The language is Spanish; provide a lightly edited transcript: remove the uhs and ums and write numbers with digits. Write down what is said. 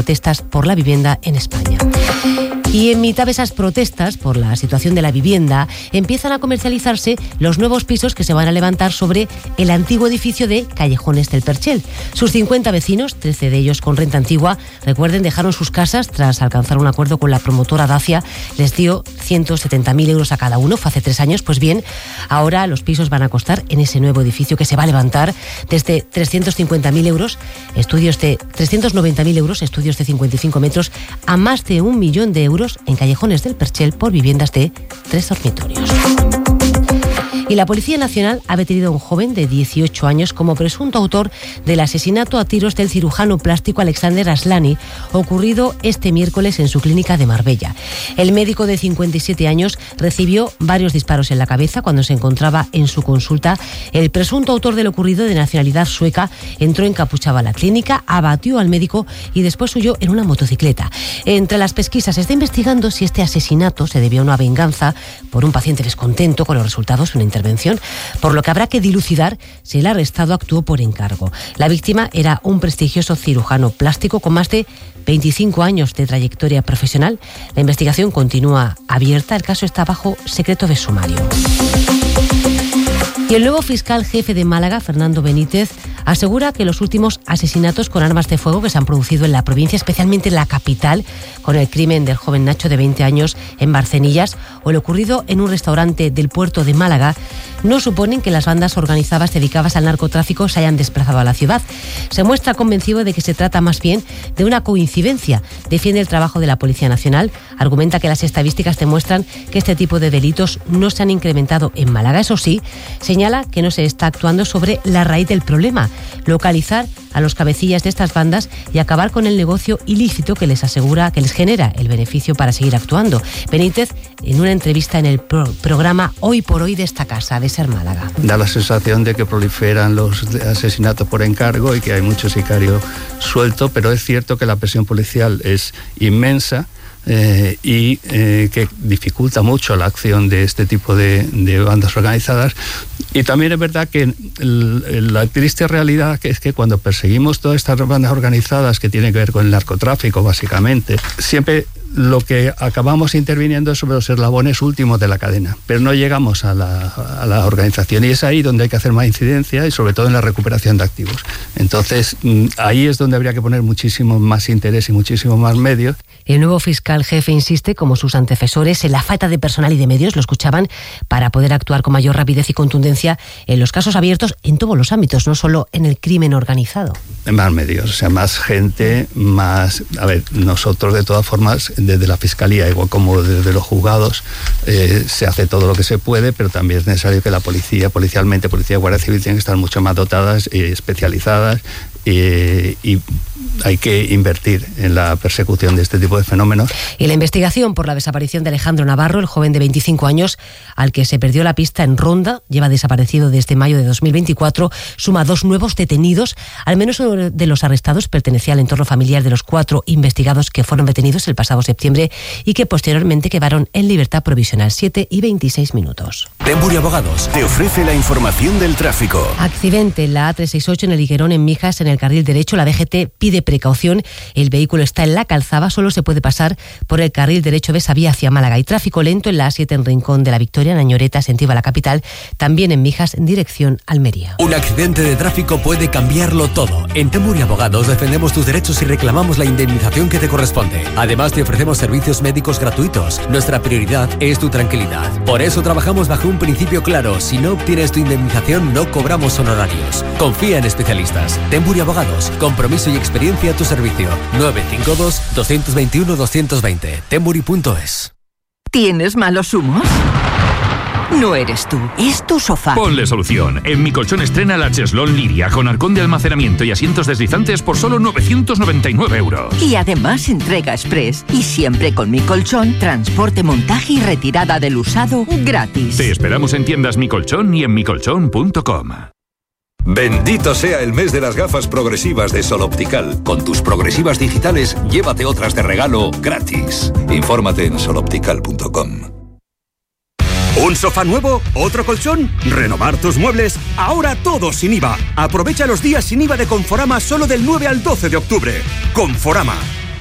protestas por la vivienda en España. Y en mitad de esas protestas por la situación de la vivienda, empiezan a comercializarse los nuevos pisos que se van a levantar sobre el antiguo edificio de Callejones del Perchel. Sus 50 vecinos, 13 de ellos con renta antigua, recuerden, dejaron sus casas tras alcanzar un acuerdo con la promotora Dacia. Les dio 170.000 euros a cada uno, fue hace 3 años. Pues bien, ahora los pisos van a costar en ese nuevo edificio que se va a levantar desde 350.000 euros, estudios de 390.000 euros, estudios de 55 metros, a más de 1 millón de euros en Callejones del Perchel por viviendas de 3 dormitorios. Y la Policía Nacional ha detenido a un joven de 18 años como presunto autor del asesinato a tiros del cirujano plástico Alexander Aslani, ocurrido este miércoles en su clínica de Marbella. El médico de 57 años recibió varios disparos en la cabeza cuando se encontraba en su consulta. El presunto autor del ocurrido, de nacionalidad sueca, entró encapuchado a la clínica, abatió al médico y después huyó en una motocicleta. Entre las pesquisas se está investigando si este asesinato se debió a una venganza por un paciente descontento con los resultados de una intervención, por lo que habrá que dilucidar si el arrestado actuó por encargo. La víctima era un prestigioso cirujano plástico con más de 25 años de trayectoria profesional. La investigación continúa abierta, el caso está bajo secreto de sumario. Y el nuevo fiscal jefe de Málaga, Fernando Benítez, asegura que los últimos asesinatos con armas de fuego que se han producido en la provincia, especialmente en la capital, con el crimen del joven Nacho de 20 años en Barcenillas o el ocurrido en un restaurante del puerto de Málaga, no suponen que las bandas organizadas dedicadas al narcotráfico se hayan desplazado a la ciudad. Se muestra convencido de que se trata más bien de una coincidencia. Defiende el trabajo de la Policía Nacional, argumenta que las estadísticas demuestran que este tipo de delitos no se han incrementado en Málaga. Eso sí, señala que no se está actuando sobre la raíz del problema, localizar a los cabecillas de estas bandas y acabar con el negocio ilícito que les asegura que les genera el beneficio para seguir actuando. Benítez, en una entrevista en el programa Hoy por Hoy de esta casa de Ser Málaga. Da la sensación de que proliferan los asesinatos por encargo y que hay mucho sicario suelto, pero es cierto que la presión policial es inmensa. Que dificulta mucho la acción de este tipo de bandas organizadas. Y también es verdad que la triste realidad es que cuando perseguimos todas estas bandas organizadas que tienen que ver con el narcotráfico, básicamente, siempre lo que acabamos interviniendo es sobre los eslabones últimos de la cadena, pero no llegamos a la organización, y es ahí donde hay que hacer más incidencia, y sobre todo en la recuperación de activos. Entonces, ahí es donde habría que poner muchísimo más interés y muchísimo más medios. El nuevo fiscal jefe insiste, como sus antecesores, en la falta de personal y de medios, lo escuchaban, para poder actuar con mayor rapidez y contundencia en los casos abiertos en todos los ámbitos, no solo en el crimen organizado. Más medios, o sea, más gente, más... A ver, nosotros de todas formas, desde la Fiscalía, igual como desde los juzgados, se hace todo lo que se puede, pero también es necesario que la policía, policialmente, Policía y Guardia Civil, tienen que estar mucho más dotadas y especializadas, y hay que invertir en la persecución de este tipo de fenómenos. Y la investigación por la desaparición de Alejandro Navarro, el joven de 25 años, al que se perdió la pista en Ronda, lleva desaparecido desde mayo de 2024, suma 2 nuevos detenidos. Al menos uno de los arrestados pertenecía al entorno familiar de los 4 investigados que fueron detenidos el pasado septiembre y que posteriormente quedaron en libertad provisional. 7:26. Tembury Abogados te ofrece la información del tráfico. Accidente en la A368 en el Higuerón, en Mijas, en el carril derecho. La DGT pide precaución. El vehículo está en la calzada, solo se puede pasar por el carril derecho de esa vía hacia Málaga. Y tráfico lento en la A7 en Rincón de la Victoria, en Añoreta, sentido a la capital, también en Mijas, en dirección Almería. Un accidente de tráfico puede cambiarlo todo. En Tembury Abogados defendemos tus derechos y reclamamos la indemnización que te corresponde. Además, te ofrecemos servicios médicos gratuitos. Nuestra prioridad es tu tranquilidad. Por eso trabajamos bajo un principio claro: si no obtienes tu indemnización, no cobramos honorarios. Confía en especialistas. Tembury Abogados, compromiso y experiencia a tu servicio. 952-221-220. Tembury.es. ¿Tienes malos humos? No eres tú, es tu sofá. Ponle solución. En Mi Colchón estrena la Cheslón Liria con arcón de almacenamiento y asientos deslizantes por solo 999 euros. Y además entrega express. Y siempre con Mi Colchón, transporte, montaje y retirada del usado gratis. Te esperamos en tiendas Mi Colchón y en micolchón.com. Bendito sea el mes de las gafas progresivas de Sol Optical. Con tus progresivas digitales, llévate otras de regalo gratis. Infórmate en soloptical.com. ¿Un sofá nuevo? ¿Otro colchón? ¿Renovar tus muebles? Ahora todo sin IVA. Aprovecha los días sin IVA de Conforama solo del 9 al 12 de octubre. Conforama,